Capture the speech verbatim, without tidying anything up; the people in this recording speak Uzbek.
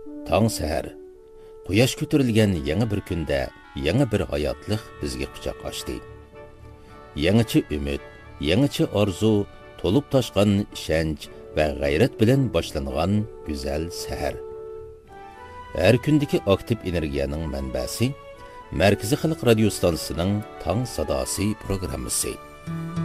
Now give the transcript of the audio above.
Tong sahar, quyosh ko'tarilgan yangi bir kunda, yangi bir hayotlik bizga quchoq ochdi. Yangicha umid, yangicha orzu, to'lib toshgan ishonch va g'ayrat bilan boshlangan go'zal sahar. Har kundagi aktiv energiyaning manbasi Markaziy xalq radio stansiyasining Tong sadosi programmasi.